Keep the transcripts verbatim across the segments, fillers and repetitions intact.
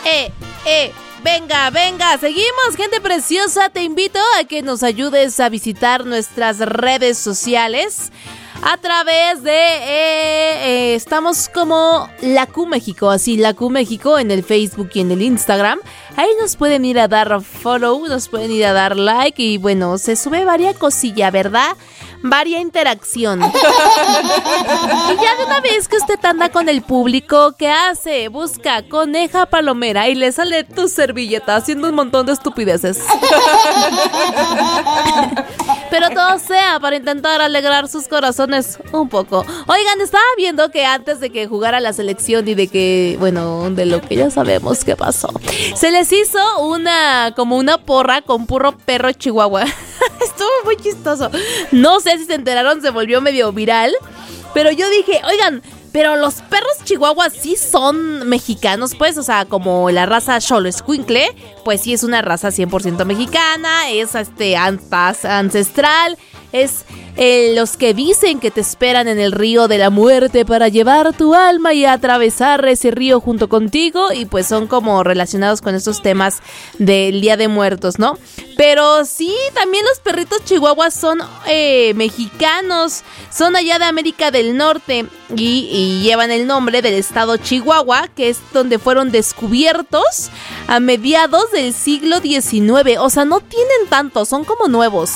eh, eh. Venga, venga, seguimos, gente preciosa. Te invito a que nos ayudes a visitar nuestras redes sociales a través de... Eh, eh, estamos como La Q México, así La Q México en el Facebook y en el Instagram. Ahí nos pueden ir a dar follow, nos pueden ir a dar like y bueno, se sube varia cosilla, ¿verdad? Varia interacción. Y ya de una vez que usted anda con el público, ¿qué hace? Busca Coneja Palomera y le sale tu servilleta haciendo un montón de estupideces. Pero todo sea para intentar alegrar sus corazones un poco. Oigan, estaba viendo que antes de que jugara la selección y de que, bueno, de lo que ya sabemos que pasó, se les hizo una, como una porra con puro perro chihuahua. Estuvo muy chistoso. No sé si se enteraron, se volvió medio viral. Pero yo dije, oigan, pero los perros chihuahuas sí son mexicanos, pues, o sea, como la raza Xoloescuincle, pues sí es una raza cien por ciento mexicana, es este ancestral, es eh, los que dicen que te esperan en el río de la muerte para llevar tu alma y atravesar ese río junto contigo, y pues son como relacionados con estos temas del Día de Muertos, ¿no? Pero sí, también los perritos chihuahuas son eh, mexicanos, son allá de América del Norte y, y llevan el nombre del estado Chihuahua, que es donde fueron descubiertos a mediados del siglo diecinueve. O sea, no tienen tanto, son como nuevos.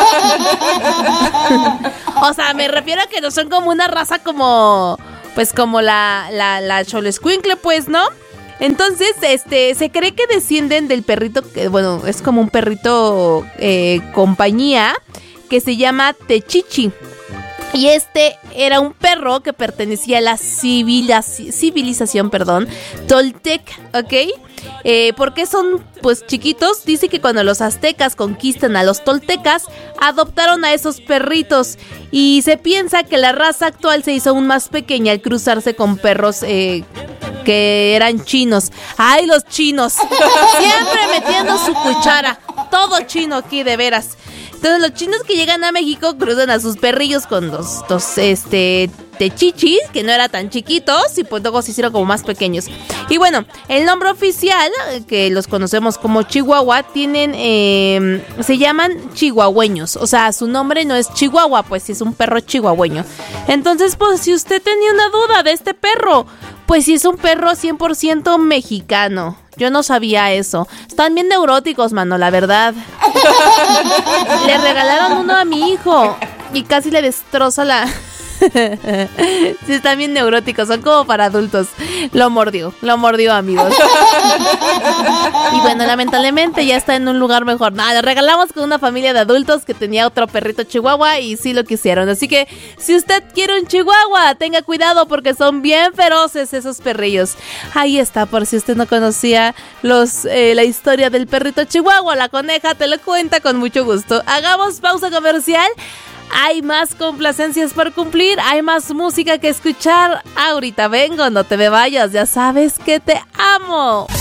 O sea, me refiero a que no son como una raza como, pues como la, la, la Xoloescuincle, pues, ¿no? Entonces, este, se cree que descienden del perrito, que bueno, es como un perrito eh, compañía, que se llama Techichi. Y este era un perro que pertenecía a la civiliz- civilización, perdón, Toltec, ¿ok? Eh, porque son, pues, chiquitos. Dice que cuando los aztecas conquistan a los toltecas, adoptaron a esos perritos. Y se piensa que la raza actual se hizo aún más pequeña al cruzarse con perros eh, que eran chinos. ¡Ay, los chinos! Siempre metiendo su cuchara. Todo chino aquí, de veras. Entonces los chinos que llegan a México cruzan a sus perrillos con los, los este, techichis, que no eran tan chiquitos, y pues luego se hicieron como más pequeños. Y bueno, el nombre oficial, que los conocemos como Chihuahua, tienen, eh, se llaman chihuahueños. O sea, su nombre no es Chihuahua, pues es un perro chihuahueño. Entonces, pues si usted tenía una duda de este perro, pues sí es un perro cien por ciento mexicano. Yo no sabía eso. Están bien neuróticos, mano, la verdad. Le regalaron uno a mi hijo y casi le destroza la... Sí, están bien neuróticos, son como para adultos. Lo mordió, lo mordió, amigos. Y bueno, lamentablemente ya está en un lugar mejor. Nada, le regalamos con una familia de adultos que tenía otro perrito chihuahua y sí lo quisieron. Así que si usted quiere un chihuahua, tenga cuidado porque son bien feroces esos perrillos. Ahí está, por si usted no conocía los eh, la historia del perrito chihuahua. La coneja te lo cuenta con mucho gusto. Hagamos pausa comercial. Hay más complacencias por cumplir, hay más música que escuchar. Ahorita vengo, no te me vayas, ya sabes que te amo.